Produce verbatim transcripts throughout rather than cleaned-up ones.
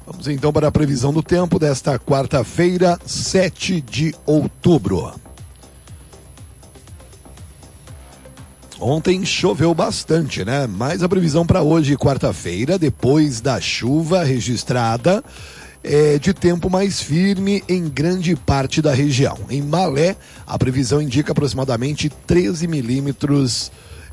Vamos então para a previsão do tempo desta quarta-feira, sete de outubro. Ontem choveu bastante, né? Mas a previsão para hoje, quarta-feira, depois da chuva registrada, é de tempo mais firme em grande parte da região. Em Malé, a previsão indica aproximadamente treze milímetros,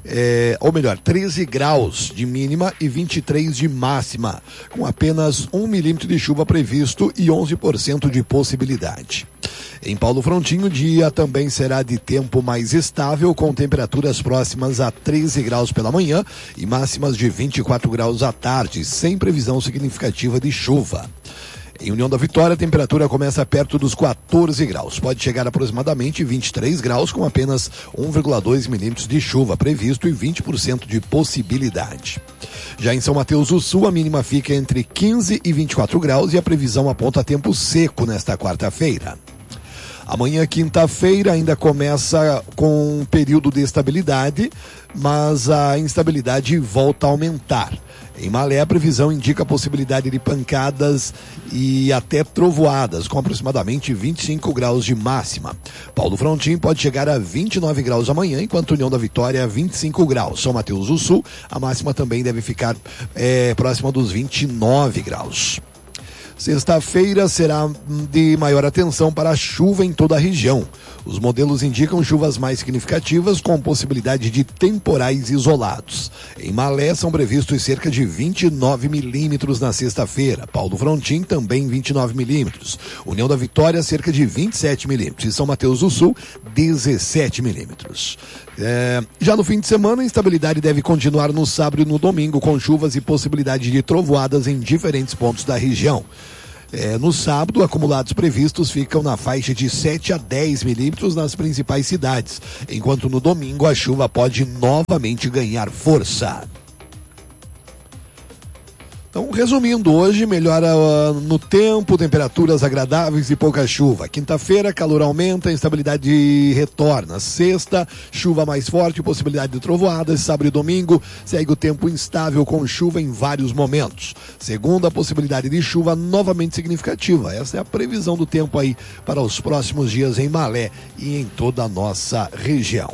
é, ou melhor, treze graus de mínima e vinte e três de máxima, com apenas um milímetro de chuva previsto e onze por cento de possibilidade. Em Paulo Frontinho, o dia também será de tempo mais estável, com temperaturas próximas a treze graus pela manhã e máximas de vinte e quatro graus à tarde, sem previsão significativa de chuva. Em União da Vitória, a temperatura começa perto dos quatorze graus. Pode chegar a aproximadamente vinte e três graus, com apenas um vírgula dois milímetros de chuva previsto e vinte por cento de possibilidade. Já em São Mateus do Sul, a mínima fica entre quinze e vinte e quatro graus e a previsão aponta tempo seco nesta quarta-feira. Amanhã, quinta-feira, ainda começa com um período de estabilidade, mas a instabilidade volta a aumentar. Em Malé, a previsão indica a possibilidade de pancadas e até trovoadas, com aproximadamente vinte e cinco graus de máxima. Paulo Frontin pode chegar a vinte e nove graus amanhã, enquanto União da Vitória a vinte e cinco graus. São Mateus do Sul, a máxima também deve ficar é, próxima dos vinte e nove graus. Sexta-feira será de maior atenção para a chuva em toda a região. Os modelos indicam chuvas mais significativas com possibilidade de temporais isolados. Em Malé são previstos cerca de vinte e nove milímetros na sexta-feira. Paulo Frontin também vinte e nove milímetros. União da Vitória cerca de vinte e sete milímetros. E São Mateus do Sul dezessete milímetros. É, já no fim de semana, a instabilidade deve continuar no sábado e no domingo, com chuvas e possibilidade de trovoadas em diferentes pontos da região. É, no sábado, acumulados previstos ficam na faixa de sete a dez milímetros nas principais cidades, enquanto no domingo a chuva pode novamente ganhar força. Então, resumindo, hoje melhora uh, no tempo, temperaturas agradáveis e pouca chuva. Quinta-feira, calor aumenta, instabilidade retorna. Sexta, chuva mais forte, possibilidade de trovoadas. Sábado e domingo, segue o tempo instável com chuva em vários momentos. Segunda, possibilidade de chuva novamente significativa. Essa é a previsão do tempo aí para os próximos dias em Malé e em toda a nossa região.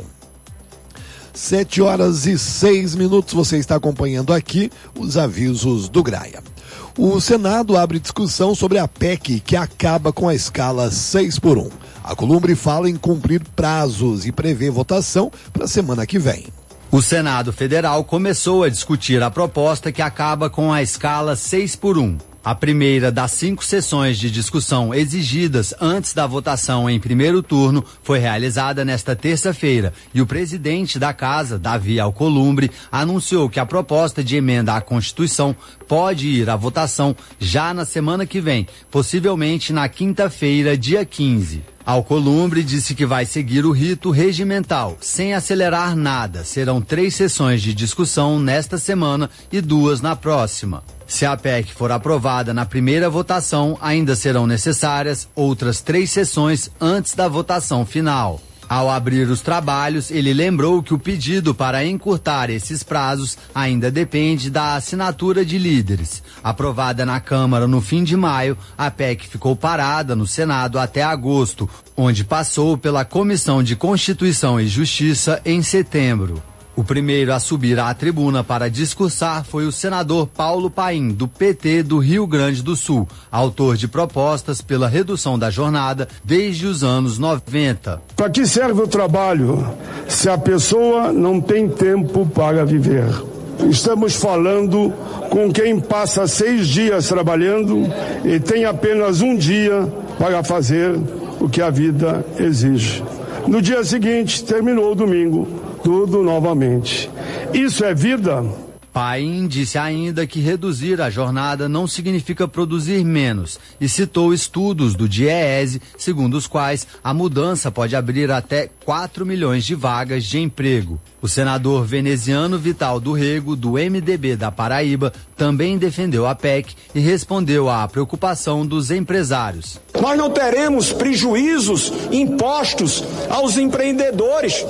Sete horas e seis minutos, você está acompanhando aqui os avisos do Graia. O Senado abre discussão sobre a P E C que acaba com a escala seis por um. A Columbre fala em cumprir prazos e prevê votação para a semana que vem. O Senado Federal começou a discutir a proposta que acaba com a escala seis por um. A primeira das cinco sessões de discussão exigidas antes da votação em primeiro turno foi realizada nesta terça-feira e o presidente da Casa, Davi Alcolumbre, anunciou que a proposta de emenda à Constituição pode ir à votação já na semana que vem, possivelmente na quinta-feira, dia quinze. Alcolumbre disse que vai seguir o rito regimental, sem acelerar nada. Serão três sessões de discussão nesta semana e duas na próxima. Se a P E C for aprovada na primeira votação, ainda serão necessárias outras três sessões antes da votação final. Ao abrir os trabalhos, ele lembrou que o pedido para encurtar esses prazos ainda depende da assinatura de líderes. Aprovada na Câmara no fim de maio, a P E C ficou parada no Senado até agosto, onde passou pela Comissão de Constituição e Justiça em setembro. O primeiro a subir à tribuna para discursar foi o senador Paulo Paim, do P T do Rio Grande do Sul, autor de propostas pela redução da jornada desde os anos noventa. Para que serve o trabalho se a pessoa não tem tempo para viver? Estamos falando com quem passa seis dias trabalhando e tem apenas um dia para fazer o que a vida exige. No dia seguinte, terminou o domingo. Tudo novamente. Isso é vida? Paim disse ainda que reduzir a jornada não significa produzir menos e citou estudos do DIEESE, segundo os quais a mudança pode abrir até quatro milhões de vagas de emprego. O senador veneziano Vital do Rego, do M D B da Paraíba, também defendeu a P E C e respondeu à preocupação dos empresários. Nós não teremos prejuízos impostos aos empreendedores.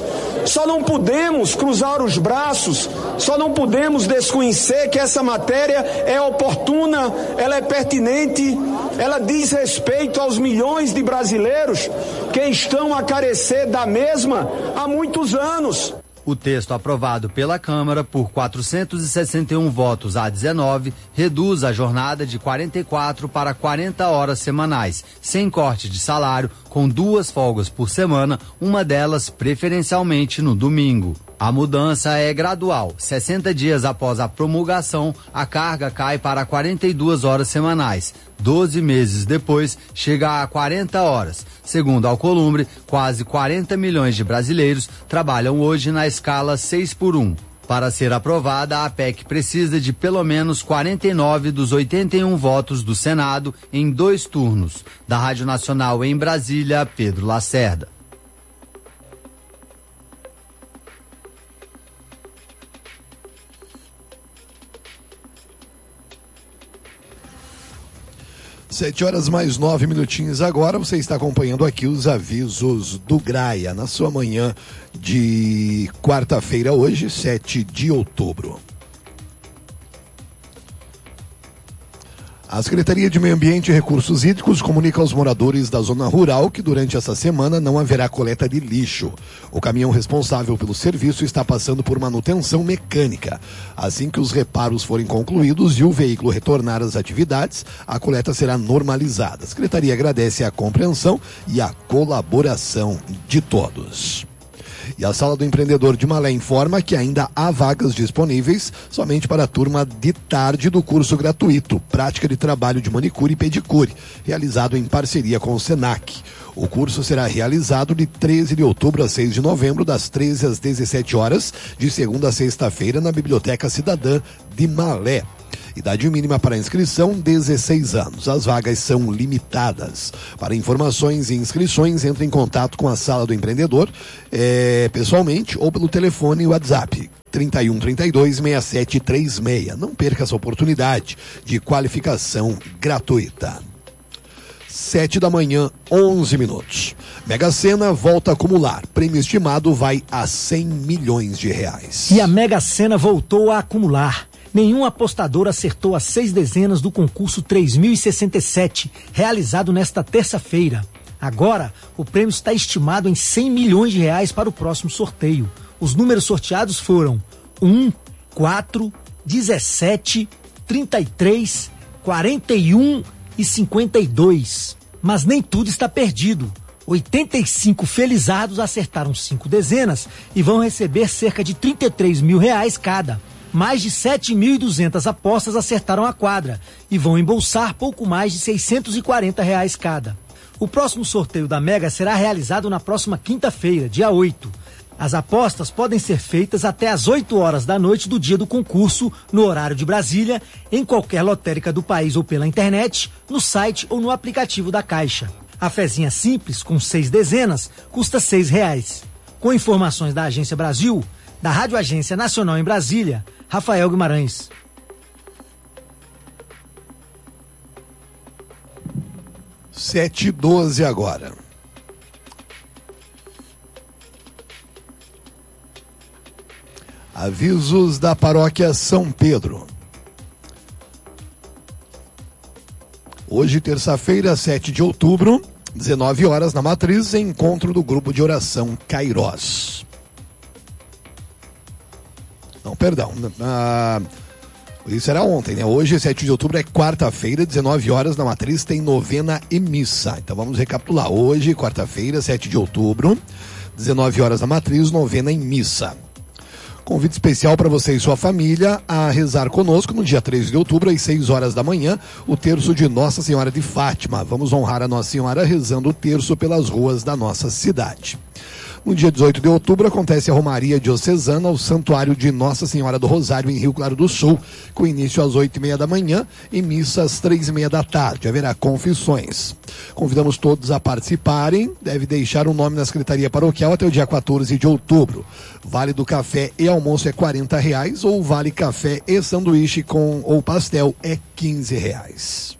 Só não podemos cruzar os braços, só não podemos desconhecer que essa matéria é oportuna, ela é pertinente, ela diz respeito aos milhões de brasileiros que estão a carecer da mesma há muitos anos. O texto aprovado pela Câmara por quatrocentos e sessenta e um votos a dezenove reduz a jornada de quarenta e quatro para quarenta horas semanais, sem corte de salário, com duas folgas por semana, uma delas preferencialmente no domingo. A mudança é gradual. sessenta dias após a promulgação, a carga cai para quarenta e duas horas semanais. doze meses depois, chega a quarenta horas. Segundo Alcolumbre, quase quarenta milhões de brasileiros trabalham hoje na escala seis por um. Para ser aprovada, a P E C precisa de pelo menos quarenta e nove dos oitenta e um votos do Senado em dois turnos. Da Rádio Nacional em Brasília, Pedro Lacerda. Sete horas mais nove minutinhos agora, você está acompanhando aqui os avisos do Graia, na sua manhã de quarta-feira hoje, sete de outubro. A Secretaria de Meio Ambiente e Recursos Hídricos comunica aos moradores da zona rural que durante essa semana não haverá coleta de lixo. O caminhão responsável pelo serviço está passando por manutenção mecânica. Assim que os reparos forem concluídos e o veículo retornar às atividades, a coleta será normalizada. A Secretaria agradece a compreensão e a colaboração de todos. E a Sala do Empreendedor de Malé informa que ainda há vagas disponíveis somente para a turma de tarde do curso gratuito Prática de Trabalho de Manicure e Pedicure, realizado em parceria com o Senac. O curso será realizado de treze de outubro a seis de novembro, das treze às dezessete horas, de segunda a sexta-feira, na Biblioteca Cidadã de Malé. Idade mínima para inscrição, dezesseis anos. As vagas são limitadas. Para informações e inscrições, entre em contato com a Sala do Empreendedor, é, pessoalmente ou pelo telefone e WhatsApp. trinta e um, trinta e dois, sessenta e sete, trinta e seis. Não perca essa oportunidade de qualificação gratuita. Sete da manhã, onze minutos. Mega Sena volta a acumular. Prêmio estimado vai a cem milhões de reais. E a Mega Sena voltou a acumular. Nenhum apostador acertou as seis dezenas do concurso três mil e sessenta e sete, realizado nesta terça-feira. Agora, o prêmio está estimado em cem milhões de reais para o próximo sorteio. Os números sorteados foram um, quatro, dezessete, trinta e três, quarenta e um e cinquenta e dois. Mas nem tudo está perdido. oitenta e cinco felizados acertaram cinco dezenas e vão receber cerca de trinta e três mil reais cada. Mais de sete mil e duzentas apostas acertaram a quadra e vão embolsar pouco mais de seiscentos e quarenta reais cada. O próximo sorteio da Mega será realizado na próxima quinta-feira, dia oito. As apostas podem ser feitas até às oito horas da noite do dia do concurso, no horário de Brasília, em qualquer lotérica do país ou pela internet, no site ou no aplicativo da Caixa. A fezinha simples, com seis dezenas, custa seis reais. Com informações da Agência Brasil, da Rádio Agência Nacional em Brasília, Rafael Guimarães. Sete e doze agora. Avisos da Paróquia São Pedro. Hoje, terça-feira, sete de outubro, dezenove horas, na Matriz, encontro do grupo de oração Cairós. Não, perdão. Ah, isso era ontem, né? Hoje, sete de outubro, é quarta-feira, dezenove horas, na Matriz, tem novena e missa. Então vamos recapitular. Hoje, quarta-feira, sete de outubro, dezenove horas na Matriz, novena em missa. Convite especial para você e sua família a rezar conosco no dia treze de outubro, às seis horas da manhã, o terço de Nossa Senhora de Fátima. Vamos honrar a Nossa Senhora rezando o terço pelas ruas da nossa cidade. No dia dezoito de outubro acontece a Romaria Diocesana ao Santuário de Nossa Senhora do Rosário em Rio Claro do Sul, com início às oito e meia da manhã e missa às três e meia da tarde. Haverá confissões. Convidamos todos a participarem. Deve deixar um nome na Secretaria Paroquial até o dia quatorze de outubro. Vale do café e almoço é quarenta reais ou vale café e sanduíche com ou pastel é quinze reais.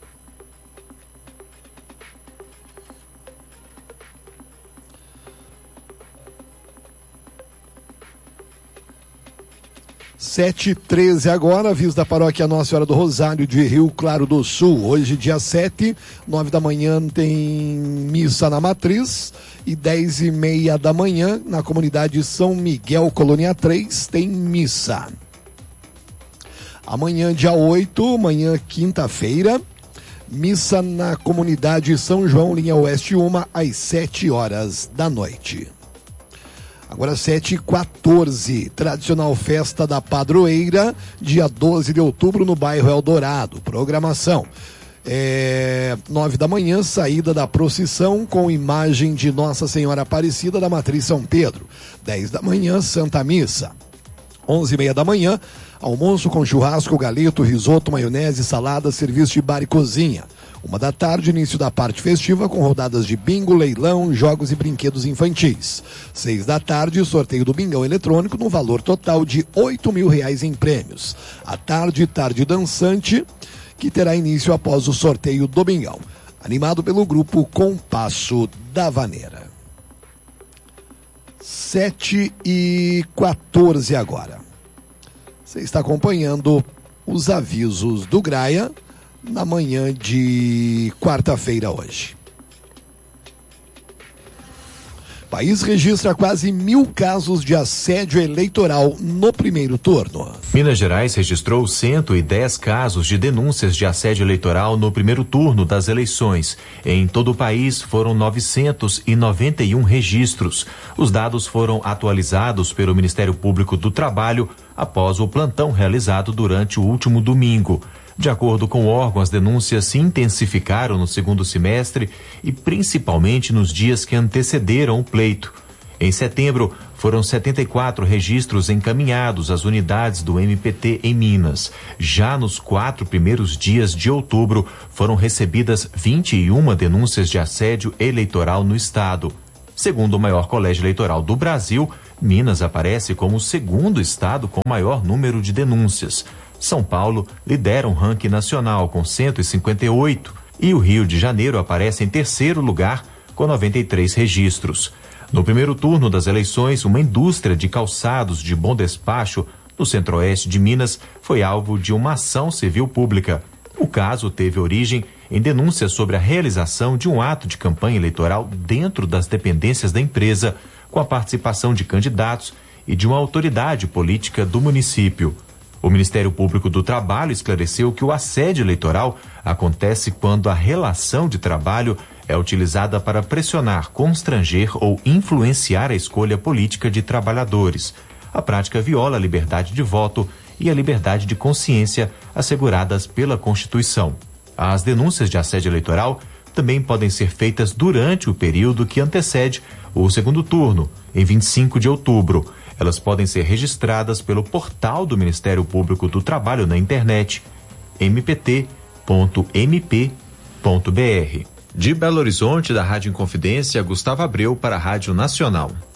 sete e treze agora, aviso da paróquia Nossa Senhora do Rosário de Rio Claro do Sul. Hoje, dia sete, nove da manhã, tem missa na Matriz e dez e meia da manhã, na comunidade São Miguel, Colônia três, tem missa. Amanhã, dia oito, amanhã, quinta-feira, missa na comunidade São João, linha Oeste um, às sete horas da noite. Agora sete e quatorze, tradicional festa da padroeira, dia doze de outubro no bairro Eldorado. Programação, é, nove da manhã, saída da procissão com imagem de Nossa Senhora Aparecida da Matriz São Pedro. dez da manhã, Santa Missa. onze e meia da manhã, almoço com churrasco, galeto, risoto, maionese, salada, serviço de bar e cozinha. Uma da tarde, início da parte festiva com rodadas de bingo, leilão, jogos e brinquedos infantis. Seis da tarde, sorteio do bingão eletrônico no valor total de oito mil reais em prêmios. À tarde, tarde dançante, que terá início após o sorteio do bingão. Animado pelo grupo Compasso da Vaneira. sete e quatorze agora. Você está acompanhando os avisos do Graia na manhã de quarta-feira hoje. O país registra quase mil casos de assédio eleitoral no primeiro turno. Minas Gerais registrou cento e dez casos de denúncias de assédio eleitoral no primeiro turno das eleições. Em todo o país foram novecentos e noventa e um registros. Os dados foram atualizados pelo Ministério Público do Trabalho após o plantão realizado durante o último domingo. De acordo com o órgão, as denúncias se intensificaram no segundo semestre e principalmente nos dias que antecederam o pleito. Em setembro, foram setenta e quatro registros encaminhados às unidades do M P T em Minas. Já nos quatro primeiros dias de outubro, foram recebidas vinte e uma denúncias de assédio eleitoral no estado. Segundo o maior colégio eleitoral do Brasil, Minas aparece como o segundo estado com maior número de denúncias. São Paulo lidera um ranking nacional com cento e cinquenta e oito e o Rio de Janeiro aparece em terceiro lugar com noventa e três registros. No primeiro turno das eleições, uma indústria de calçados de Bom Despacho, no centro-oeste de Minas, foi alvo de uma ação civil pública. O caso teve origem em denúncias sobre a realização de um ato de campanha eleitoral dentro das dependências da empresa, com a participação de candidatos e de uma autoridade política do município. O Ministério Público do Trabalho esclareceu que o assédio eleitoral acontece quando a relação de trabalho é utilizada para pressionar, constranger ou influenciar a escolha política de trabalhadores. A prática viola a liberdade de voto e a liberdade de consciência asseguradas pela Constituição. As denúncias de assédio eleitoral também podem ser feitas durante o período que antecede o segundo turno, em vinte e cinco de outubro. Elas podem ser registradas pelo portal do Ministério Público do Trabalho na internet, m p t ponto m p ponto b r. De Belo Horizonte, da Rádio Inconfidência, Gustavo Abreu para a Rádio Nacional.